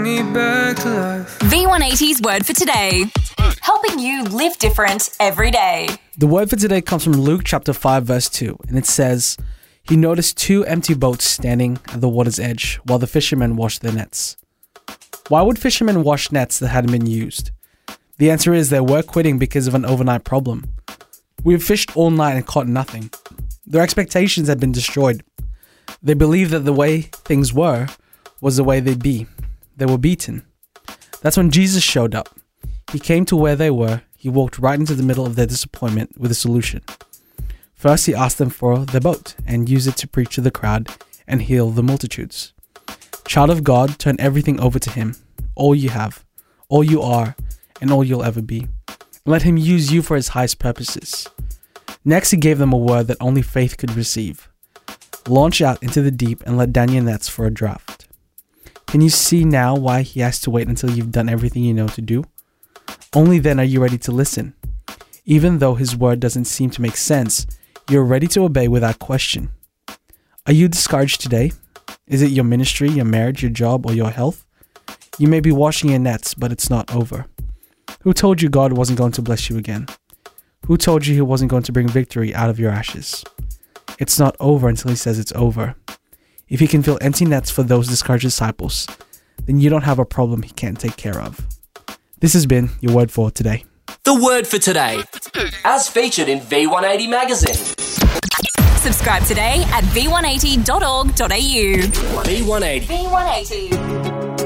me back to life. V180's word for today. Helping you live different every day. The word for today comes from Luke chapter 5 verse 2, and it says, "He noticed 2 empty boats standing at the water's edge while the fishermen washed their nets." Why would fishermen wash nets that hadn't been used? The answer is they were quitting because of an overnight problem. We've fished all night and caught nothing. Their expectations had been destroyed. They believed that the way things were was the way they'd be. They were beaten. That's when Jesus showed up. He came to where they were. He walked right into the middle of their disappointment with a solution. First, he asked them for their boat and used it to preach to the crowd and heal the multitudes. Child of God, turn everything over to him. All you have, all you are, and all you'll ever be. Let him use you for his highest purposes. Next, he gave them a word that only faith could receive. Launch out into the deep and let down your nets for a draft. Can you see now why he has to wait until you've done everything you know to do? Only then are you ready to listen. Even though his word doesn't seem to make sense, you're ready to obey without question. Are you discouraged today? Is it your ministry, your marriage, your job, or your health? You may be washing your nets, but it's not over. Who told you God wasn't going to bless you again? Who told you he wasn't going to bring victory out of your ashes? It's not over until he says it's over. If he can fill empty nets for those discouraged disciples, then you don't have a problem he can't take care of. This has been your word for today. The word for today, as featured in V180 magazine. Subscribe today at v180.org.au. V180. V180.